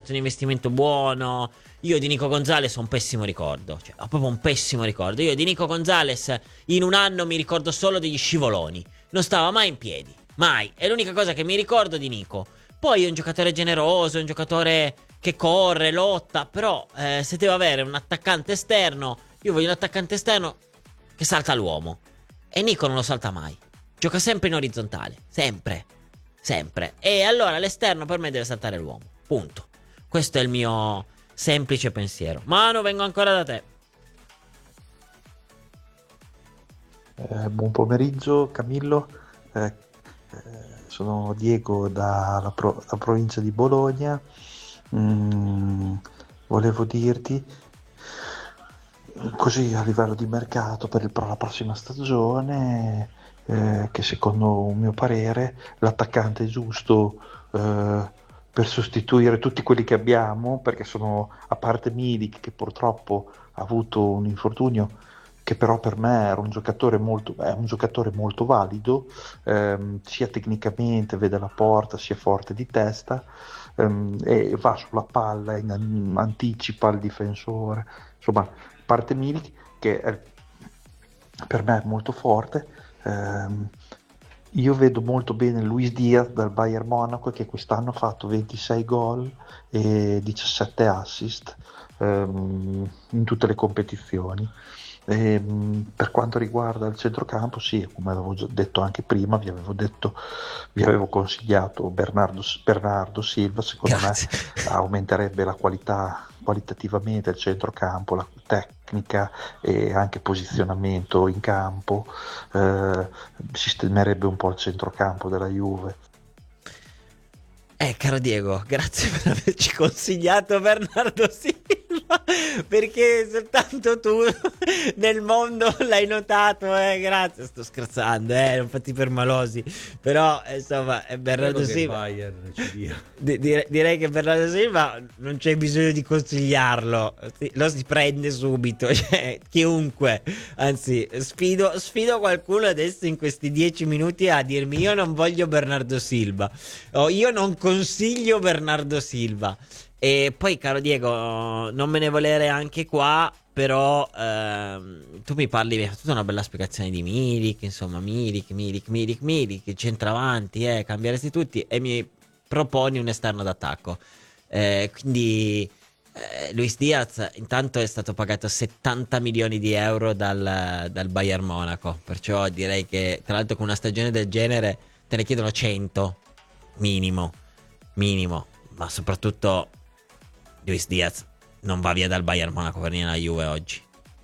fatto un investimento buono. Io di Nico Gonzalez ho un pessimo ricordo, cioè ho proprio un pessimo ricordo. Io di Nico Gonzalez in un anno mi ricordo solo degli scivoloni, non stava mai in piedi, mai, è l'unica cosa che mi ricordo di Nico. Poi è un giocatore generoso, è un giocatore che corre, lotta, però se devo avere un attaccante esterno, io voglio un attaccante esterno che salta l'uomo. E Nico non lo salta mai. Gioca sempre in orizzontale, sempre, sempre. E allora l'esterno per me deve saltare l'uomo, punto. Questo è il mio semplice pensiero. Manu, vengo ancora da te. Buon pomeriggio Camillo. Sono Diego dalla provincia di Bologna. Mm, Volevo dirti, così a livello di mercato per la prossima stagione, che secondo un mio parere l'attaccante giusto per sostituire tutti quelli che abbiamo, perché sono, a parte Milik che purtroppo ha avuto un infortunio, che però per me era un giocatore è un giocatore molto valido, sia tecnicamente vede la porta, sia forte di testa, e va sulla palla, anticipa il difensore, insomma, parte Milik che per me è molto forte. ehm, io vedo molto bene Luis Diaz dal Bayern Monaco che quest'anno ha fatto 26 gol e 17 assist in tutte le competizioni. Per quanto riguarda il centrocampo, sì, come avevo già detto anche prima, vi avevo consigliato Bernardo Silva, secondo me Grazie. aumenterebbe la qualità qualitativamente il centrocampo, la tecnica e anche posizionamento in campo, sistemerebbe un po' il centrocampo della Juve. Caro Diego, grazie per averci consigliato Bernardo Silva, perché soltanto tu nel mondo l'hai notato, grazie, sto scherzando, non fatti permalosi, però insomma, Spero Bernardo che il Silva, Bayern ci dia. direi che Bernardo Silva non c'è bisogno di consigliarlo, lo si prende subito, cioè, chiunque, anzi, sfido qualcuno adesso in questi 10 minuti a dirmi io non voglio Bernardo Silva. Oh, io non consiglio Bernardo Silva. E poi, caro Diego, non me ne volere anche qua. Però tu mi parli, mi hai fatto tutta una bella spiegazione di Milik. Insomma, Milik, centravanti, cambieresti tutti. E mi proponi un esterno d'attacco. Quindi, Luis Diaz, intanto è stato pagato 70 milioni di euro dal Bayern Monaco. Perciò direi che, tra l'altro, con una stagione del genere te ne chiedono 100 minimo, minimo, ma soprattutto Luis Diaz non va via dal Bayern Monaco per venire alla Juve oggi.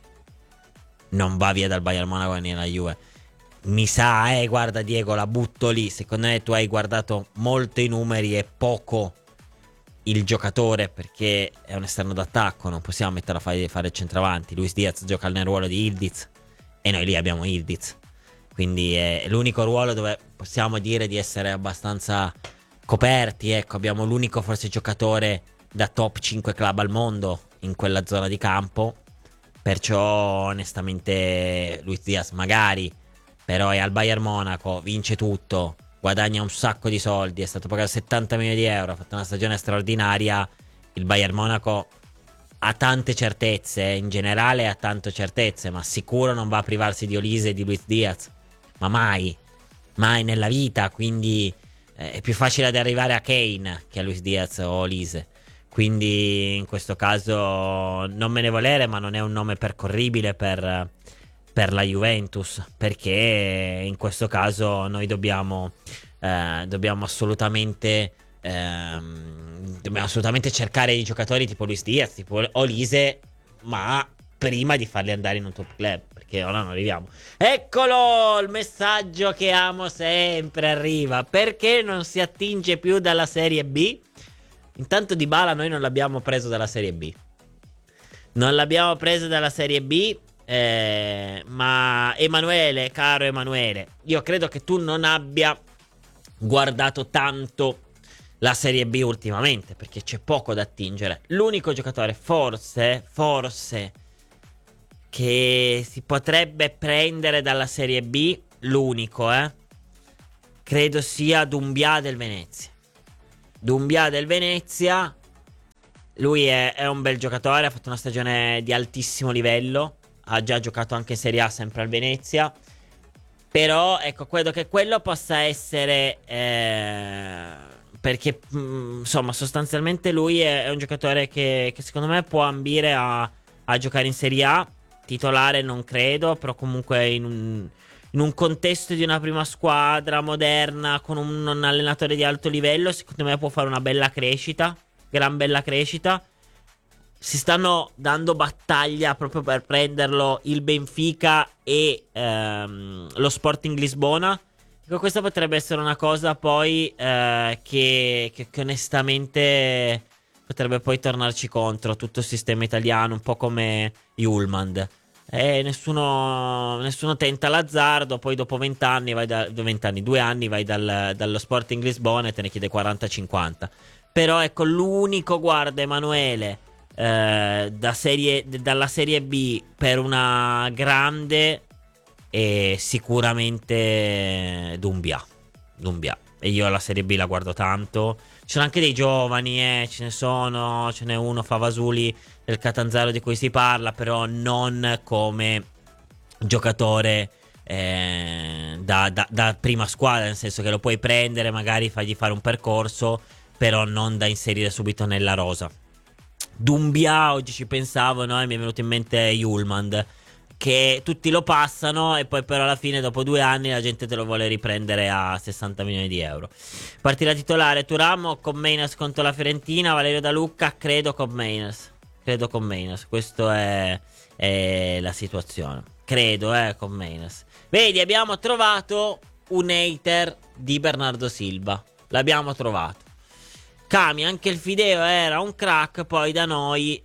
Non va via dal Bayern Monaco per venire alla Juve. Mi sa, guarda Diego, la butto lì. Secondo me tu hai guardato molto i numeri e poco il giocatore, perché è un esterno d'attacco, non possiamo metterlo a fare il centravanti. Luis Diaz gioca nel ruolo di Ildiz e noi lì abbiamo Ildiz. Quindi è l'unico ruolo dove possiamo dire di essere abbastanza coperti. Ecco, abbiamo l'unico forse giocatore da top 5 club al mondo in quella zona di campo. Perciò onestamente Luis Diaz magari, però è al Bayern Monaco, vince tutto, guadagna un sacco di soldi, è stato pagato 70 milioni di euro, ha fatto una stagione straordinaria. Il Bayern Monaco ha tante certezze, in generale ha tante certezze, ma sicuro non va a privarsi di Olise e di Luis Diaz. Ma mai, mai nella vita, quindi è più facile ad arrivare a Kane che a Luis Diaz o Olise. Quindi in questo caso non me ne volere, ma non è un nome percorribile per la Juventus, perché in questo caso noi dobbiamo assolutamente cercare i giocatori tipo Luis Diaz, tipo Olise, ma prima di farli andare in un top club, perché ora non arriviamo. Eccolo il messaggio che amo sempre, arriva. Perché non si attinge più dalla Serie B? Intanto Dybala noi non l'abbiamo preso dalla Serie B. Non l'abbiamo preso dalla Serie B. Ma Emanuele, caro Emanuele, io credo che tu non abbia guardato tanto la Serie B ultimamente, perché c'è poco da attingere. L'unico giocatore forse che si potrebbe prendere dalla Serie B, l'unico, credo sia Doumbia del Venezia. Doumbia del Venezia, Lui è un bel giocatore, ha fatto una stagione di altissimo livello, ha già giocato anche in Serie A sempre al Venezia, però ecco, credo che quello possa essere perché insomma sostanzialmente lui è un giocatore che secondo me può ambire a giocare in Serie A, titolare non credo, però comunque in un contesto di una prima squadra moderna con un allenatore di alto livello, secondo me può fare una bella crescita, gran bella crescita. Si stanno dando battaglia proprio per prenderlo il Benfica e lo Sporting Lisbona. Ecco, questa potrebbe essere una cosa poi che onestamente potrebbe poi tornarci contro tutto il sistema italiano, un po' come Julmand. E nessuno tenta l'azzardo, poi dopo 20 anni, 20 anni, 2 anni vai dallo Sporting Lisbona e te ne chiede 40-50. Però ecco, l'unico, guarda Emanuele, dalla Serie B per una grande e sicuramente Dumbia. Dumbia. E io la Serie B la guardo tanto. Ci sono anche dei giovani, ce n'è uno, Favasuli del Catanzaro di cui si parla, però non come giocatore da prima squadra, nel senso che lo puoi prendere, magari fargli fare un percorso, però non da inserire subito nella rosa. Dumbia, oggi ci pensavo, no? E mi è venuto in mente Julmand, che tutti lo passano e poi però alla fine dopo 2 anni la gente te lo vuole riprendere a 60 milioni di euro. Partita titolare: Turamo con Mainers contro la Fiorentina, Valerio Da Lucca, credo con Mainers. Credo con Mainers, questa è la situazione. Credo, con Mainers. Vedi, abbiamo trovato un hater di Bernardo Silva. L'abbiamo trovato. Cami, anche il Fideo era un crack. Poi da noi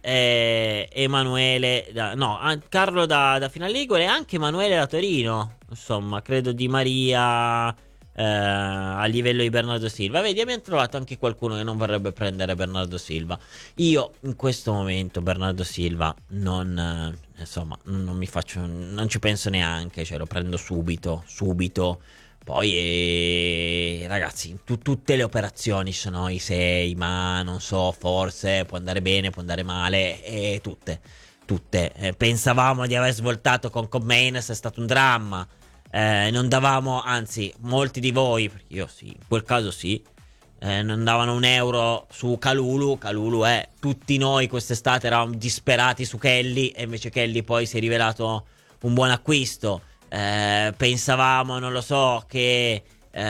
Emanuele Carlo da Finale Ligure e anche Emanuele da Torino. Insomma, credo Di Maria a livello di Bernardo Silva. Vedi, abbiamo trovato anche qualcuno che non vorrebbe prendere Bernardo Silva. Io in questo momento Bernardo Silva insomma, non ci penso neanche, cioè lo prendo subito, subito. Poi, ragazzi, tutte le operazioni ci sono i sei, ma non so, forse può andare bene, può andare male, e tutte, tutte. Pensavamo di aver svoltato con Mainz, è stato un dramma. Non davamo, anzi, molti di voi, perché io sì, in quel caso sì, non davano un euro su Kalulu. Kalulu è, tutti noi quest'estate eravamo disperati su Kelly, e invece Kelly poi si è rivelato un buon acquisto. Pensavamo, non lo so, che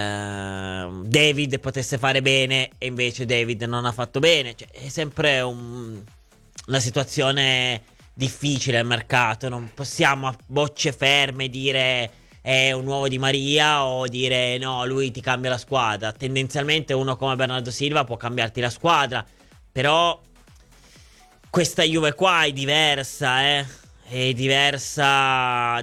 David potesse fare bene e invece David non ha fatto bene. Cioè, è sempre una situazione difficile al mercato. Non possiamo a bocce ferme dire è un nuovo Di Maria o dire no, lui ti cambia la squadra. Tendenzialmente uno come Bernardo Silva può cambiarti la squadra, però questa Juve qua è diversa, è diversa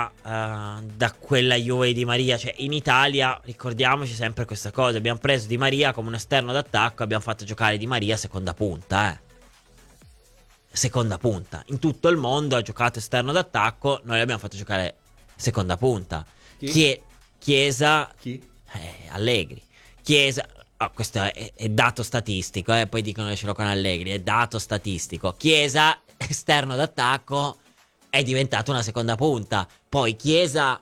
da quella Juve di Maria. Cioè, in Italia, ricordiamoci sempre questa cosa: abbiamo preso Di Maria come un esterno d'attacco, abbiamo fatto giocare Di Maria seconda punta, seconda punta. In tutto il mondo ha giocato esterno d'attacco, noi l'abbiamo fatto giocare seconda punta. Chi? Chiesa, Chi? Allegri. Chiesa, questo è dato statistico, poi dicono che ce l'ho con Allegri, è dato statistico. Chiesa, esterno d'attacco, è diventato una seconda punta. Poi Chiesa,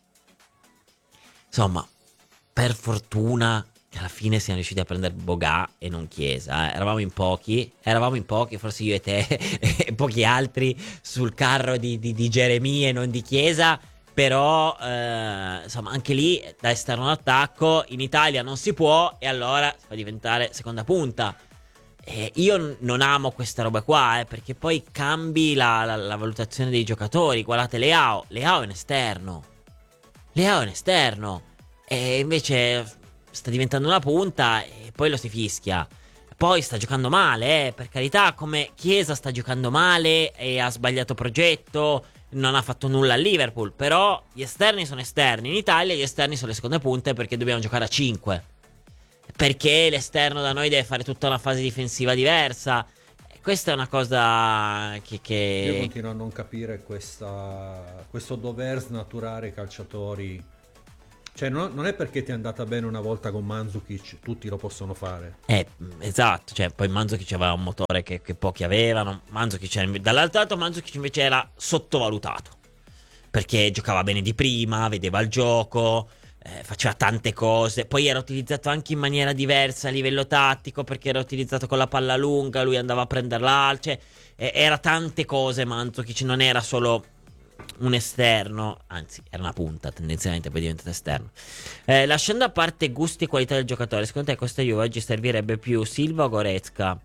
insomma, per fortuna che alla fine siamo riusciti a prendere Bogà e non Chiesa. Eravamo in pochi, forse io e te e pochi altri sul carro di Geremia e non di Chiesa. Però insomma, anche lì da esterno d'attacco in Italia non si può, e allora si fa diventare seconda punta. Io non amo questa roba qua, perché poi cambi la valutazione dei giocatori. Guardate Leao è un esterno. Leao è un esterno. E invece sta diventando una punta e poi lo si fischia. Poi sta giocando male, per carità, come Chiesa sta giocando male e ha sbagliato progetto, non ha fatto nulla a Liverpool. Però gli esterni sono esterni. In Italia gli esterni sono le seconde punte perché dobbiamo giocare a 5. Perché l'esterno da noi deve fare tutta una fase difensiva diversa. Questa è una cosa Io che continuo a non capire questo dover snaturare i calciatori Cioè, non è perché ti è andata bene una volta con Mandzukic, tutti lo possono fare. Esatto, cioè poi Mandzukic aveva un motore che pochi avevano. Dall'altro lato Mandzukic invece era sottovalutato, perché giocava bene di prima, vedeva il gioco, faceva tante cose. Poi era utilizzato anche in maniera diversa a livello tattico, perché era utilizzato con la palla lunga, lui andava a prenderla, cioè era tante cose Mandzukic, non era solo un esterno, anzi era una punta, tendenzialmente poi è diventato esterno. Lasciando a parte gusti e qualità del giocatore, secondo te questa Juve oggi servirebbe più Silva o Goretzka?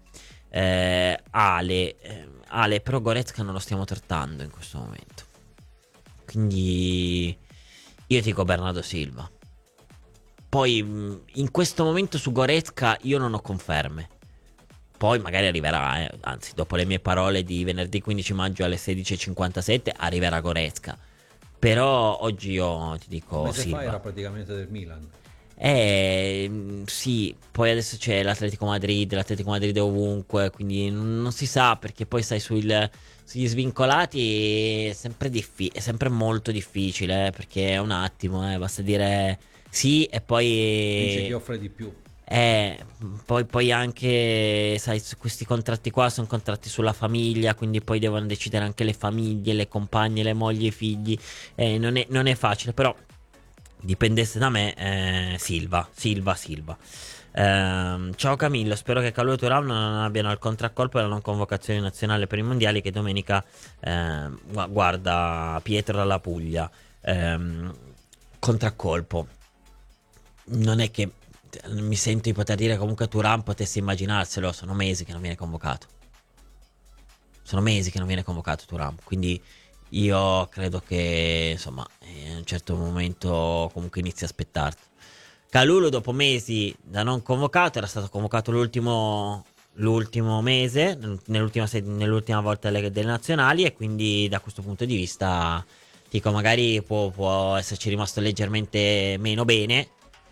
Ale, però Goretzka non lo stiamo trattando in questo momento, quindi io ti dico Bernardo Silva. Poi in questo momento su Goretzka io non ho conferme. Poi magari arriverà, anzi, dopo le mie parole di venerdì 15 maggio alle 16:57 arriverà Goretzka. Però oggi io ti dico un mese Silva. fa era praticamente del Milan. Sì, poi adesso c'è l'Atletico Madrid è ovunque, quindi non si sa, perché poi sai sugli svincolati è sempre molto difficile, perché è un attimo, basta dire sì e Dice chi poi... offre di più. Poi anche, sai, questi contratti qua sono contratti sulla famiglia, quindi poi devono decidere anche le famiglie, le compagne, le mogli, i figli. Non è facile, però dipendesse da me, Silva. Ciao Camillo, spero che Kalou e Thuram non abbiano il contraccolpo e la non convocazione nazionale per i mondiali, che domenica guarda Pietro dalla Puglia. Contraccolpo. Non è che mi sento di poter dire, comunque Thuram potesse immaginarselo, sono mesi che non viene convocato. Thuram, quindi io credo che insomma in un certo momento comunque inizi a aspettarti. Kalulu dopo mesi da non convocato, era stato convocato l'ultimo mese, nell'ultima volta delle nazionali, e quindi da questo punto di vista dico magari può esserci rimasto leggermente meno bene,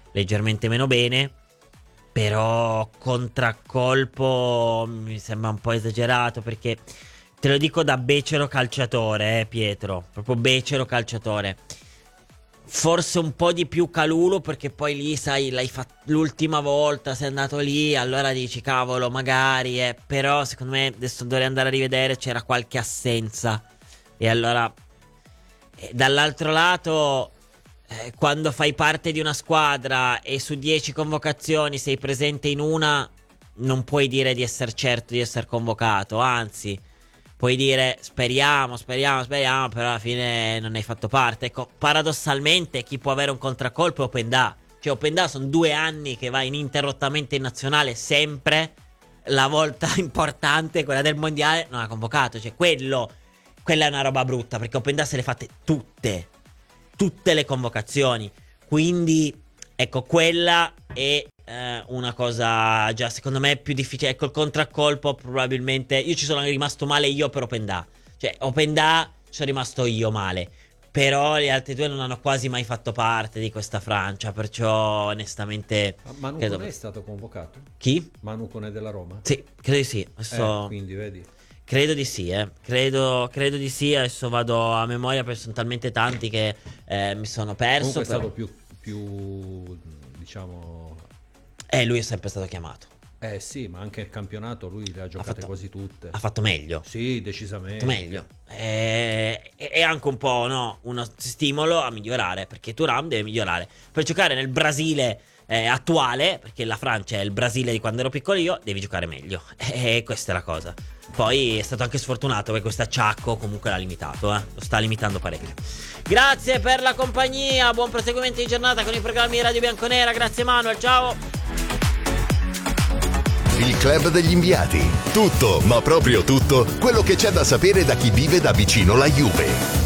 però contraccolpo mi sembra un po' esagerato, perché te lo dico da becero calciatore, Pietro, proprio becero calciatore. Forse un po' di più Kalulu, perché poi lì, sai, l'hai fatto l'ultima volta, sei andato lì, allora dici cavolo, magari, però secondo me adesso dovrei andare a rivedere, c'era qualche assenza. E allora dall'altro lato, quando fai parte di una squadra e su 10 convocazioni sei presente in una, non puoi dire di essere certo di essere convocato, anzi puoi dire speriamo, però alla fine non hai fatto parte. Ecco, paradossalmente chi può avere un contraccolpo è Openda. Cioè Openda sono 2 anni che va ininterrottamente in nazionale, sempre. La volta importante, quella del mondiale, non ha convocato. Cioè quella è una roba brutta, perché Openda se le fate tutte le convocazioni. Quindi ecco, quella è una cosa già secondo me più difficile. Ecco, il contraccolpo probabilmente io ci sono rimasto male io per Openda. Cioè Openda ci sono rimasto io male, però gli altri due non hanno quasi mai fatto parte di questa Francia, perciò onestamente Manu credo... Koné è stato convocato? Chi? Manu Koné della Roma? Sì, credo di sì. Adesso... quindi vedi. Credo di sì, credo di sì. Adesso vado a memoria perché sono talmente tanti che mi sono perso. Comunque però... è stato più diciamo... lui è sempre stato chiamato. Sì, ma anche il campionato lui le ha giocate quasi tutte. Ha fatto meglio. Sì, decisamente. Meglio. È anche un po', no, uno stimolo a migliorare, perché Thuram deve migliorare. Per giocare nel Brasile attuale, perché la Francia è il Brasile di quando ero piccolo io, devi giocare meglio. E questa è la cosa. Poi è stato anche sfortunato perché questo acciacco comunque l'ha limitato, lo sta limitando parecchio. Grazie per la compagnia, buon proseguimento di giornata con i programmi di Radio Bianconera. Grazie Manuel, ciao. Il club degli inviati. Tutto, ma proprio tutto, quello che c'è da sapere da chi vive da vicino la Juve.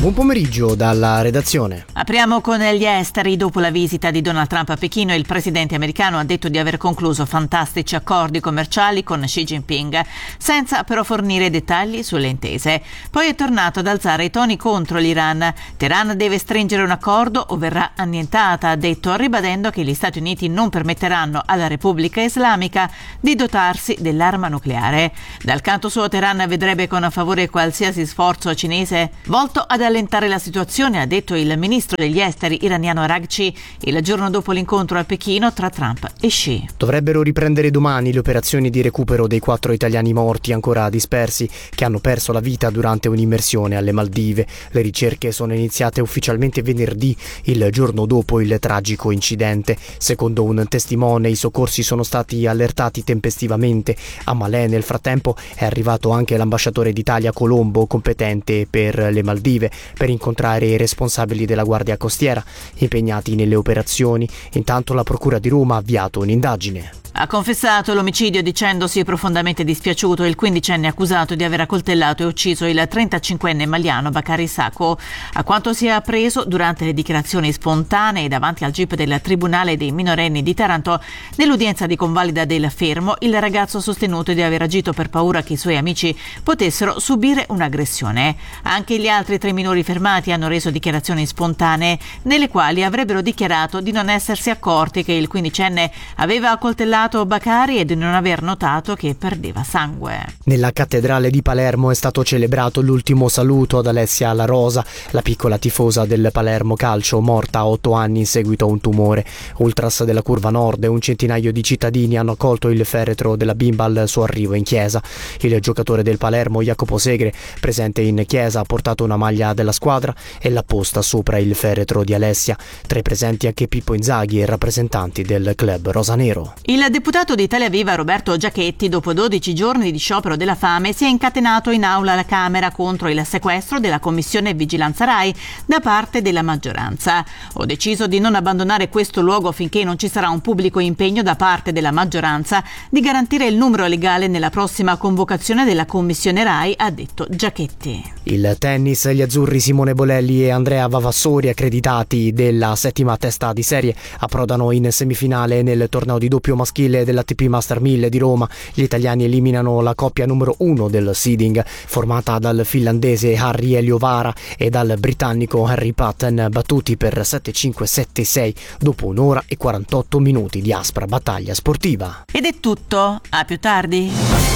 Buon pomeriggio dalla redazione. Apriamo con gli esteri. Dopo la visita di Donald Trump a Pechino, il presidente americano ha detto di aver concluso fantastici accordi commerciali con Xi Jinping, senza però fornire dettagli sulle intese. Poi è tornato ad alzare i toni contro l'Iran. Teheran deve stringere un accordo o verrà annientata, ha detto, ribadendo che gli Stati Uniti non permetteranno alla Repubblica Islamica di dotarsi dell'arma nucleare. Dal canto suo, Teheran vedrebbe con favore qualsiasi sforzo cinese volto ad allentare la situazione, ha detto il ministro degli esteri iraniano Araghchi il giorno dopo l'incontro a Pechino tra Trump e Xi. Dovrebbero riprendere domani le operazioni di recupero dei 4 italiani morti ancora dispersi che hanno perso la vita durante un'immersione alle Maldive. Le ricerche sono iniziate ufficialmente venerdì, il giorno dopo il tragico incidente. Secondo un testimone, i soccorsi sono stati allertati tempestivamente. A Malé nel frattempo è arrivato anche l'ambasciatore d'Italia Colombo, competente per le Maldive, per incontrare i responsabili della Guardia Costiera impegnati nelle operazioni. Intanto la Procura di Roma ha avviato un'indagine. Ha confessato l'omicidio dicendosi profondamente dispiaciuto il 15enne accusato di aver accoltellato e ucciso il 35enne maliano Bakary Sacco. A quanto si è appreso durante le dichiarazioni spontanee davanti al GIP del Tribunale dei minorenni di Taranto, nell'udienza di convalida del fermo, il ragazzo ha sostenuto di aver agito per paura che i suoi amici potessero subire un'aggressione. Anche gli altri 3 minori fermati hanno reso dichiarazioni spontanee, nelle quali avrebbero dichiarato di non essersi accorti che il 15enne aveva accoltellato Bakary e di non aver notato che perdeva sangue. Nella cattedrale di Palermo è stato celebrato l'ultimo saluto ad Alessia La Rosa, la piccola tifosa del Palermo Calcio, morta a 8 anni in seguito a un tumore. Ultras della Curva Nord e un centinaio di cittadini hanno accolto il feretro della bimba al suo arrivo in chiesa. Il giocatore del Palermo, Jacopo Segre, presente in chiesa, ha portato una maglia della squadra e l'ha posta sopra il feretro di Alessia. Tra i presenti anche Pippo Inzaghi e rappresentanti del club rosanero. Il deputato di Italia Viva Roberto Giachetti, dopo 12 giorni di sciopero della fame, si è incatenato in aula alla Camera contro il sequestro della Commissione Vigilanza Rai da parte della maggioranza. Ho deciso di non abbandonare questo luogo finché non ci sarà un pubblico impegno da parte della maggioranza di garantire il numero legale nella prossima convocazione della Commissione Rai, ha detto Giachetti. Il tennis, gli azzurri Simone Bolelli e Andrea Vavassori, accreditati della 7ª testa di serie, approdano in semifinale nel torneo di doppio maschile dell'ATP Master 1000 di Roma. Gli italiani eliminano la coppia numero 1 del seeding, formata dal finlandese Harry Eliovara e dal britannico Harry Patten, battuti per 7-5, 7-6 dopo 1 ora e 48 minuti di aspra battaglia sportiva. Ed è tutto, a più tardi.